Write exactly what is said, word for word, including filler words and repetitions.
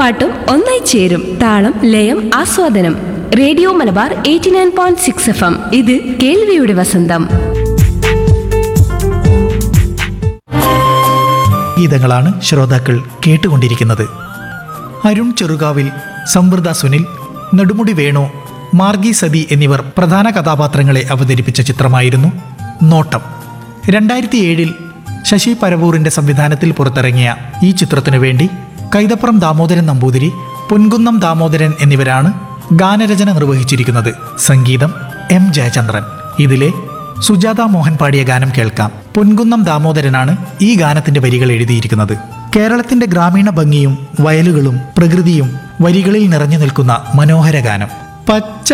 പാട്ടും ഒന്നായി ചേരും. താളം ലയം ആസ്വാദനം. Radio Malabar eighty nine point six F M. ഇത് കേൾവിയുടെ വസന്തം. ഗീതങ്ങളാണ് ശ്രോതാക്കൾ കേട്ടുകൊണ്ടിരിക്കുന്നത്. അരുൺ ചെറുകാവിൽ, സമൃദ്ധ സുനിൽ, നെടുമുടി വേണു, മാർഗി സതി എന്നിവർ പ്രധാന കഥാപാത്രങ്ങളെ അവതരിപ്പിച്ച ചിത്രമായിരുന്നു നോട്ടം. രണ്ടായിരത്തി ഏഴിൽ ശശി പരവൂറിന്റെ സംവിധാനത്തിൽ പുറത്തിറങ്ങിയ ഈ ചിത്രത്തിനു വേണ്ടി കൈതപ്രം ദാമോദരൻ നമ്പൂതിരി, പൊൻകുന്നം ദാമോദരൻ എന്നിവരാണ് ഗാനരചന നിർവഹിച്ചിരിക്കുന്നത്. സംഗീതം എം ജയചന്ദ്രൻ. ഇതിലെ സുജാത മോഹൻ പാടിയ ഗാനം കേൾക്കാം. പൊൻകുന്നം ദാമോദരനാണ് ഈ ഗാനത്തിന്റെ വരികൾ എഴുതിയിരിക്കുന്നത്. കേരളത്തിന്റെ ഗ്രാമീണ ഭംഗിയും വയലുകളും പ്രകൃതിയും വരികളിൽ നിറഞ്ഞു നിൽക്കുന്ന മനോഹര ഗാനം. പച്ച